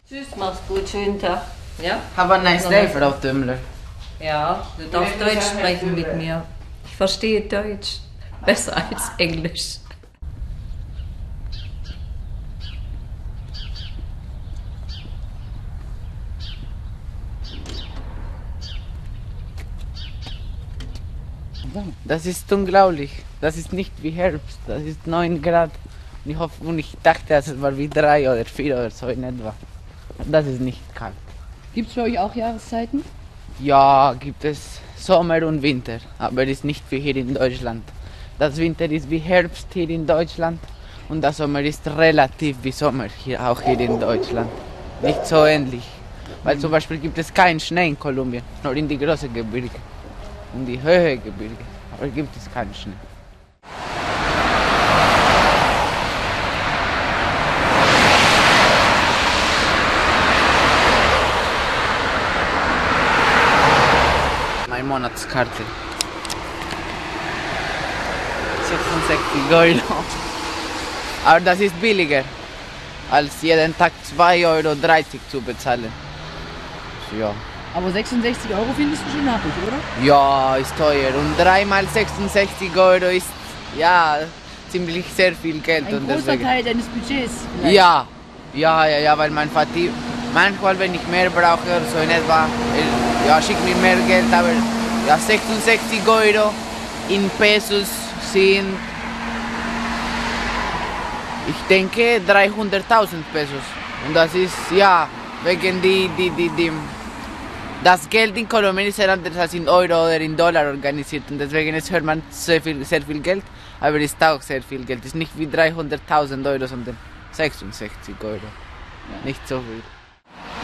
Tschüss, mach's gut, schönen Tag. Ja? Have a nice day, Frau Tümmler. Ja, du darfst Deutsch sprechen mit mir. Ich verstehe Deutsch besser als Englisch. Das ist unglaublich. Das ist nicht wie Herbst. Das ist 9 Grad. Und ich dachte, es war wie 3 oder 4 oder so in etwa. Das ist nicht kalt. Gibt es bei euch auch Jahreszeiten? Ja, gibt es Sommer und Winter, aber ist nicht wie hier in Deutschland. Das Winter ist wie Herbst hier in Deutschland und der Sommer ist relativ wie Sommer auch hier in Deutschland. Nicht so ähnlich, weil zum Beispiel gibt es keinen Schnee in Kolumbien, nur in die großen Gebirge, in die höheren Gebirge, aber gibt es keinen Schnee. Meine Monatskarte. 66 €. Aber das ist billiger, als jeden Tag 2,30 € zu bezahlen. Ja. Aber 66 € findest du schon happig, oder? Ja, ist teuer. Und 3 mal 66 € ist ja ziemlich sehr viel Geld. Ein und großer deswegen, Teil deines Budgets. Vielleicht. ja, weil mein Vati manchmal, wenn ich mehr brauche, so in etwa, ja, schickt mir mehr Geld, aber ja, 66 € in Pesos sind, ich denke, 300.000 Pesos. Und das ist, ja, wegen das Geld in Kolumbien ist anders als in Euro oder in Dollar organisiert. Und deswegen hört man sehr viel Geld, aber es ist auch sehr viel Geld. Es ist nicht wie 300.000 €, sondern 66 €. Nicht so viel.